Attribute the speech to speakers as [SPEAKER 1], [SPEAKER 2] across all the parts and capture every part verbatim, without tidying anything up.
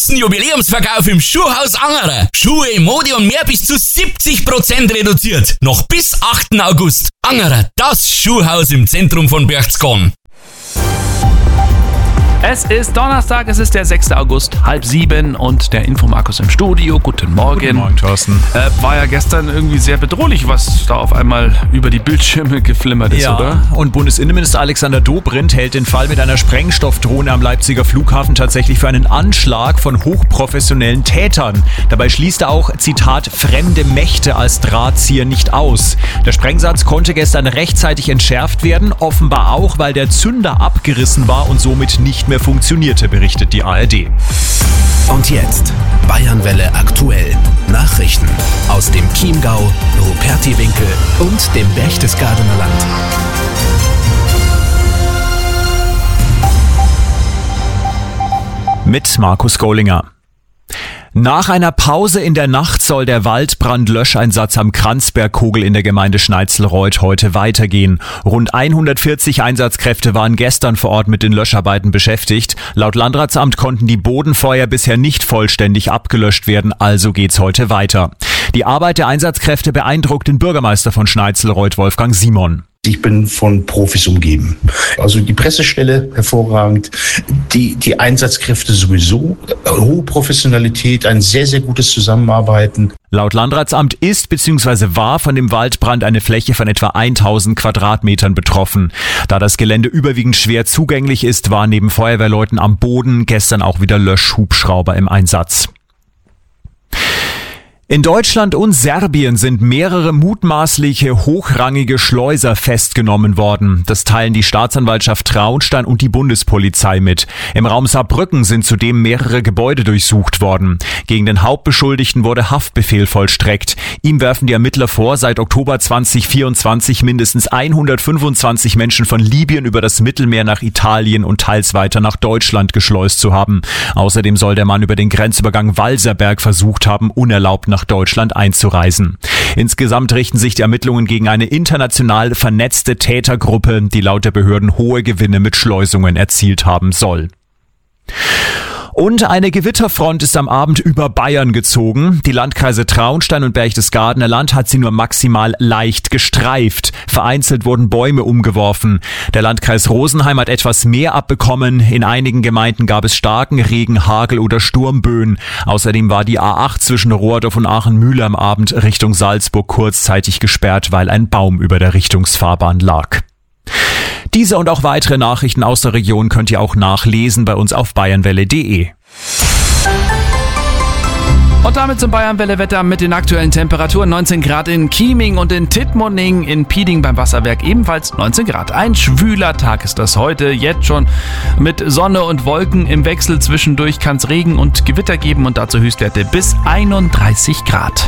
[SPEAKER 1] Jubiläumsverkauf im Schuhhaus Angerer. Schuhe, Mode und mehr bis zu siebzig Prozent reduziert. Noch bis achten August. Angerer, das Schuhhaus im Zentrum von Berchtesgaden.
[SPEAKER 2] Es ist Donnerstag, es ist der sechster August, halb sieben und der Infomarkus im Studio. Guten Morgen.
[SPEAKER 3] Guten Morgen, Thorsten.
[SPEAKER 2] Äh, war ja gestern irgendwie sehr bedrohlich, was da auf einmal über die Bildschirme geflimmert ist,
[SPEAKER 3] ja,
[SPEAKER 2] oder?
[SPEAKER 3] Und Bundesinnenminister Alexander Dobrindt hält den Fall mit einer Sprengstoffdrohne am Leipziger Flughafen tatsächlich für einen Anschlag von hochprofessionellen Tätern. Dabei schließt er auch, Zitat, fremde Mächte als Drahtzieher nicht aus. Der Sprengsatz konnte gestern rechtzeitig entschärft werden, offenbar auch, weil der Zünder abgerissen war und somit nicht mehr funktionierte, berichtet die A R D.
[SPEAKER 4] Und jetzt Bayernwelle aktuell. Nachrichten aus dem Chiemgau, Rupertiwinkel und dem Berchtesgadener Land.
[SPEAKER 3] Mit Markus Gollinger. Nach einer Pause in der Nacht soll der Waldbrandlöscheinsatz am Kranzbergkogel in der Gemeinde Schneizelreuth heute weitergehen. Rund hundertvierzig Einsatzkräfte waren gestern vor Ort mit den Löscharbeiten beschäftigt. Laut Landratsamt konnten die Bodenfeuer bisher nicht vollständig abgelöscht werden, also geht's heute weiter. Die Arbeit der Einsatzkräfte beeindruckt den Bürgermeister von Schneizelreuth, Wolfgang Simon.
[SPEAKER 5] Ich bin von Profis umgeben. Also die Pressestelle hervorragend, die, die Einsatzkräfte sowieso, hohe Professionalität, ein sehr, sehr gutes Zusammenarbeiten.
[SPEAKER 3] Laut Landratsamt ist bzw. war von dem Waldbrand eine Fläche von etwa tausend Quadratmetern betroffen. Da das Gelände überwiegend schwer zugänglich ist, waren neben Feuerwehrleuten am Boden gestern auch wieder Löschhubschrauber im Einsatz. In Deutschland und Serbien sind mehrere mutmaßliche hochrangige Schleuser festgenommen worden. Das teilen die Staatsanwaltschaft Traunstein und die Bundespolizei mit. Im Raum Saarbrücken sind zudem mehrere Gebäude durchsucht worden. Gegen den Hauptbeschuldigten wurde Haftbefehl vollstreckt. Ihm werfen die Ermittler vor, seit Oktober zweitausendvierundzwanzig mindestens hundertfünfundzwanzig Menschen von Libyen über das Mittelmeer nach Italien und teils weiter nach Deutschland geschleust zu haben. Außerdem soll der Mann über den Grenzübergang Walserberg versucht haben, unerlaubt nach Deutschland einzureisen. Insgesamt richten sich die Ermittlungen gegen eine international vernetzte Tätergruppe, die laut der Behörden hohe Gewinne mit Schleusungen erzielt haben soll. Und eine Gewitterfront ist am Abend über Bayern gezogen. Die Landkreise Traunstein und Berchtesgadener Land hat sie nur maximal leicht gestreift. Vereinzelt wurden Bäume umgeworfen. Der Landkreis Rosenheim hat etwas mehr abbekommen. In einigen Gemeinden gab es starken Regen, Hagel oder Sturmböen. Außerdem war die A acht zwischen Rohrdorf und Aachen-Mühle am Abend Richtung Salzburg kurzzeitig gesperrt, weil ein Baum über der Richtungsfahrbahn lag. Diese und auch weitere Nachrichten aus der Region könnt ihr auch nachlesen bei uns auf bayernwelle punkt de.
[SPEAKER 2] Und damit zum Bayernwelle-Wetter mit den aktuellen Temperaturen. neunzehn Grad in Chieming und in Tittmoning, in Pieding beim Wasserwerk ebenfalls neunzehn Grad. Ein schwüler Tag ist das heute, jetzt schon mit Sonne und Wolken im Wechsel. Zwischendurch kann es Regen und Gewitter geben und dazu Höchstwerte bis einunddreißig Grad.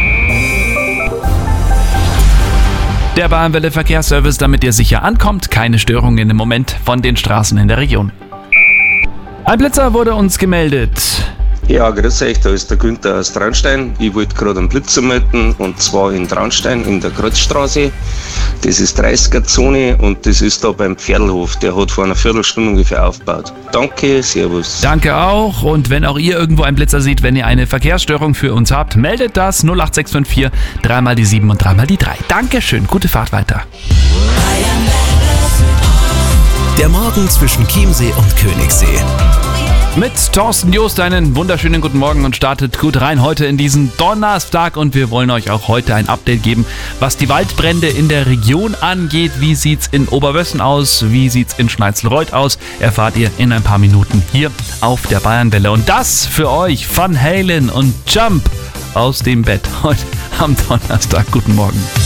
[SPEAKER 2] Der Bayernwelle Verkehrsservice, damit ihr sicher ankommt. Keine Störungen im Moment von den Straßen in der Region. Ein Blitzer wurde uns gemeldet.
[SPEAKER 6] Ja, grüß euch, da ist der Günther aus Traunstein. Ich wollte gerade einen Blitzer melden, und zwar in Traunstein in der Kreuzstraße. Das ist dreißiger-Zone und das ist da beim Pferdlhof. Der hat vor einer Viertelstunde ungefähr aufgebaut. Danke, servus.
[SPEAKER 2] Danke auch, und wenn auch ihr irgendwo einen Blitzer seht, wenn ihr eine Verkehrsstörung für uns habt, meldet das null acht sechs fünf vier, dreimal die sieben und dreimal die drei. Dankeschön, gute Fahrt weiter.
[SPEAKER 4] Der Morgen zwischen Chiemsee und Königssee.
[SPEAKER 2] Mit Thorsten Joost einen wunderschönen guten Morgen und startet gut rein heute in diesen Donnerstag, und wir wollen euch auch heute ein Update geben, was die Waldbrände in der Region angeht. Wie sieht's in Oberwössen aus? Wie sieht's in Schneizelreuth aus? Erfahrt ihr in ein paar Minuten hier auf der Bayernwelle. Und das für euch Van Halen und Jump aus dem Bett heute am Donnerstag. Guten Morgen.